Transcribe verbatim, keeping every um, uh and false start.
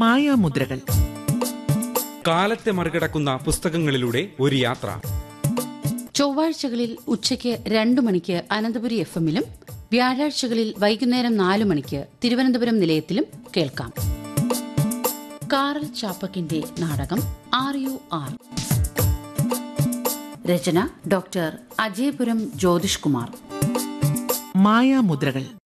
മായാമുദ്രകൾ. കാലത്തെ മറികടക്കുന്ന പുസ്തകങ്ങളിലൂടെ ഒരു യാത്ര. ചൊവ്വാഴ്ചകളിൽ ഉച്ചയ്ക്ക് രണ്ടു മണിക്ക് അനന്തപുരി എഫ് എമ്മിലും വ്യാഴാഴ്ചകളിൽ വൈകുന്നേരം നാലു മണിക്ക് തിരുവനന്തപുരം നിലയത്തിലും കേൾക്കാം. കാറൽ ചാപ്പക്കിന്റെ നാടകം are you are. Rachana doctor Ajayapuram Jyothish Kumar. മായാമുദ്രകൾ.